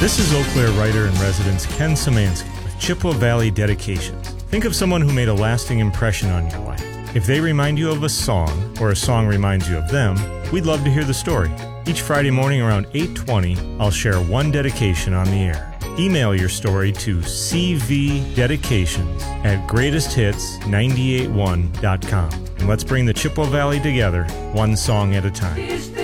This is Eau Claire writer-in-residence Ken Szymanski with Chippewa Valley Dedications. Think of someone who made a lasting impression on your life. If they remind you of a song, or a song reminds you of them, we'd love to hear the story. Each Friday morning around 8:20, I'll share one dedication on the air. Email your story to cvdedications@greatesthits981.com. And let's bring the Chippewa Valley together, one song at a time.